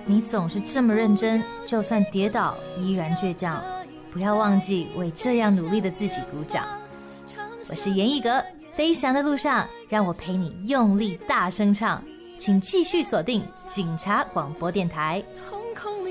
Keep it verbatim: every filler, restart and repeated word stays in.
你总是这么认真，就算跌倒依然倔强，不要忘记为这样努力的自己鼓掌。我是严艺格，飞翔的路上，让我陪你用力大声唱，请继续锁定警察广播电台。